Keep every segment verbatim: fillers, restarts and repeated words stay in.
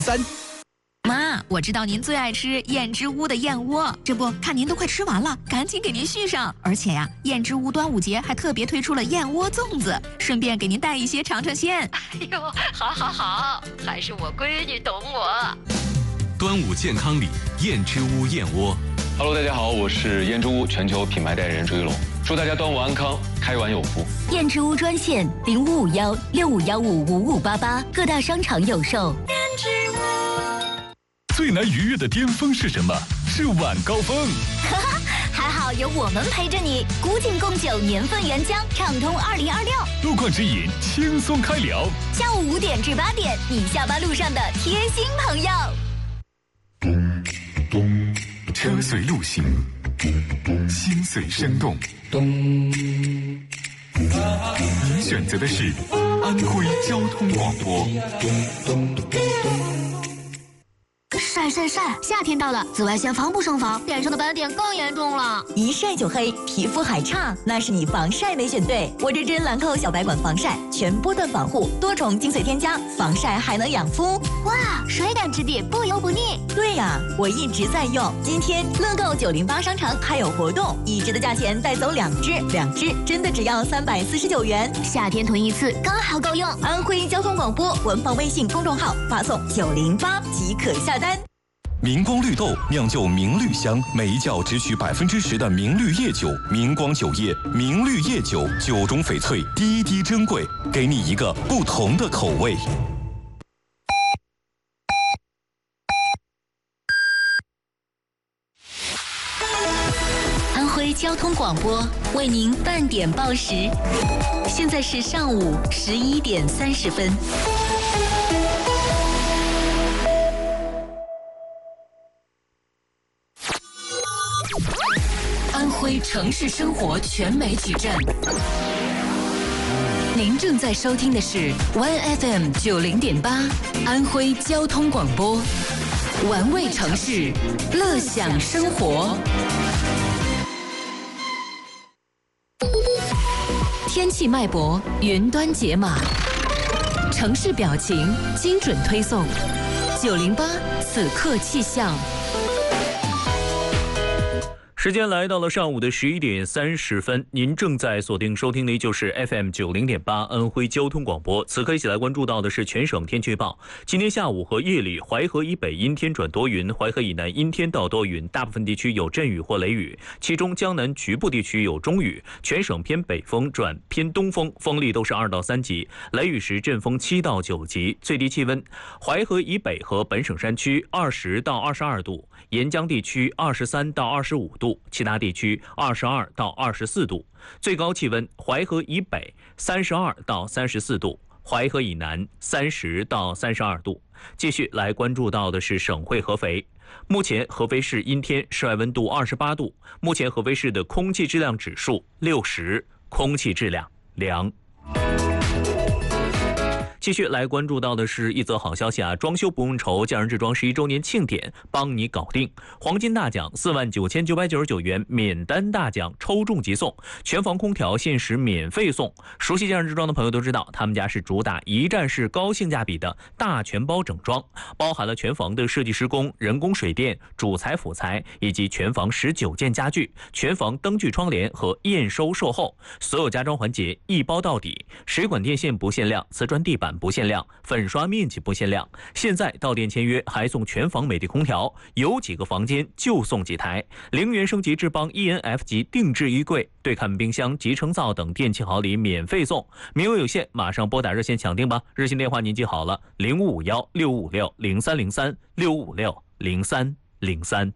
三。 妈，我知道您最爱吃燕之屋的燕窝，这不看您都快吃完了，赶紧给您续上。而且呀，燕之屋端午节还特别推出了燕窝粽子，顺便给您带一些尝尝鲜。 哎呦，好好好，还是我闺女懂我。 端午健康礼，燕之屋燕窝。 Hello， 大家好，我是燕之屋全球品牌代言人朱一龙，祝大家端午安康，开碗有福。 燕之屋专线零五五幺六五幺五五五八八，各大商场有售。燕之屋。 最难逾越的巅峰是什么？是晚高峰。 哈哈，还好有我们陪着你。古井贡酒年份原浆，畅通二零二六。 路况指引，轻松开聊。 下午五点至八点，你下班路上的贴心朋友。 车随路行，心随声动。您选择的是安徽交通广播。 晒晒晒！夏天到了，紫外线防不胜防，脸上的斑点更严重了。 一晒就黑，皮肤还差，那是你防晒没选对。我这支兰蔻小白管防晒，全波段防护，多重精粹添加，防晒还能养肤。 哇，水感质地，不油不腻。 对呀、啊，我一直在用。今天乐购九零八商城还有活动，一支的价钱带走两支，两支真的只要三百四十九元。 夏天囤一次刚好够用。 安徽交通广播官方微信公众号发送九零八即可下单。 明光绿豆酿就明绿香，每一窖只取百分之十的明绿叶酒。明光酒业明绿叶酒，酒中翡翠，滴滴珍贵，给你一个不同的口味。 安徽交通广播为您半点报时，现在是上午十一点三十分。安徽城市生活全媒体站，您正在收听的是 One F M 九零点八，安徽交通广播，玩味城市，乐享生活。天气脉搏，云端解码，城市表情，精准推送。九零八此刻气象。 时间来到了上午的十一点三十分，您正在锁定收听的就是 F M 九零点八安徽交通广播。此刻一起来关注到的是全省天气预报。今天下午和夜里，淮河以北阴天转多云，淮河以南阴天到多云，大部分地区有阵雨或雷雨，其中江南局部地区有中雨。全省偏北风转偏东风，风力都是二到三级，雷雨时阵风七到九级。最低气温，淮河以北和本省山区二十到二十二度，沿江地区二十三到二十五度。其他地区二十二到二十四度，最高气温淮河以北三十二到三十四度，淮河以南三十到三十二度。继续来关注到的是省会合肥，目前合肥市阴天，室外温度二十八度，目前合肥市的空气质量指数六十，空气质量良。继续来关注到的是一则好消息啊！装修不用愁，匠人制装十一周年庆典帮你搞定，黄金大奖四万九千九百九十九元，免单大奖抽中即送，全房空调限时免费送。熟悉匠人制装的朋友都知道，他们家是主打一站式高性价比的大全包整装，包含了全房的设计施工、人工水电、主材辅材以及全房十九件家具、全房灯具窗帘和验收售后，所有家装环节一包到底，水管电线不限量，瓷砖地板不限量，粉刷面积不限量。现在到店签约还送全房美的空调，有几个房间就送几台。零元升级智邦 E N F 级定制衣柜、对看冰箱、集成灶等电器好礼免费送，名额有限，马上拨打热线抢订吧。热线电话您记好了，零五五幺六五六零三零三六五六零三零三。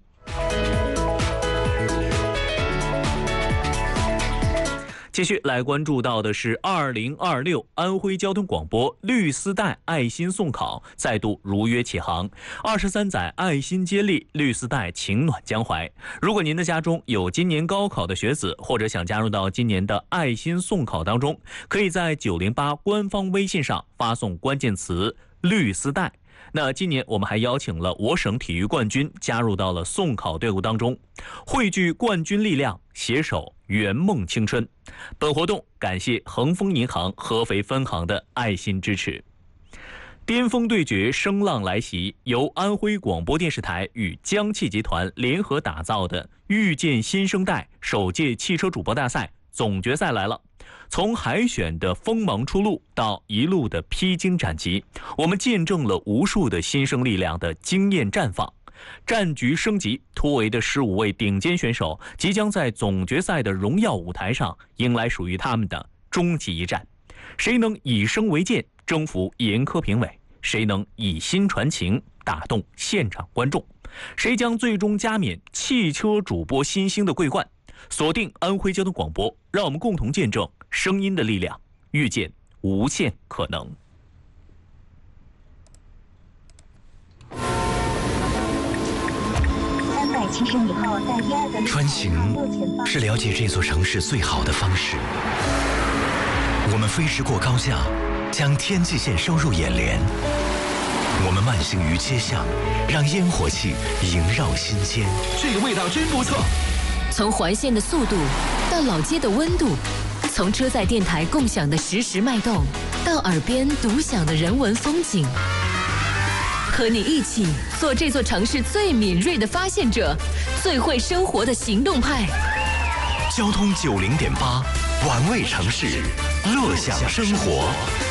继续来关注到的是二零二六安徽交通广播绿丝带爱心送考再度如约启航，二十三载爱心接力，绿丝带情暖江淮。如果您的家中有今年高考的学子，或者想加入到今年的爱心送考当中，可以在九零八官方微信上发送关键词绿丝带。那今年我们还邀请了我省体育冠军加入到了送考队伍当中，汇聚冠军力量，携手圆梦青春。本活动感谢恒丰银行合肥分行的爱心支持。 巅峰对决声浪来袭，由安徽广播电视台与江汽集团联合打造的遇见新生代首届汽车主播大赛总决赛来了。从海选的锋芒初露到一路的披荆斩棘，我们见证了无数的新生力量的惊艳绽放。战局升级，突围的十五位顶尖选手即将在总决赛的荣耀舞台上迎来属于他们的终极一战。谁能以声为鉴，征服严苛评委？谁能以心传情，打动现场观众？谁将最终加冕汽车主播新星的桂冠？锁定安徽交通广播，让我们共同见证声音的力量，遇见无限可能。 穿行是了解这座城市最好的方式。我们飞驰过高架，将天际线收入眼帘。我们慢行于街巷，让烟火气萦绕心间。 这个味道真不错。 从环线的速度到老街的温度，从车载电台共享的实时脉动，到耳边独享的人文风景。和你一起做这座城市最敏锐的发现者，最会生活的行动派。 交通九零点八，玩味城市，乐享生活。